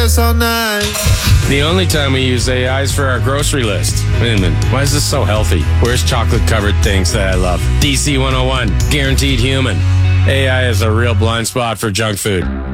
us all night. The only time we use AI is for our grocery list. Wait a minute, why is this so healthy? Where's chocolate-covered things that I love? DC 101, guaranteed human. AI is a real blind spot for junk food.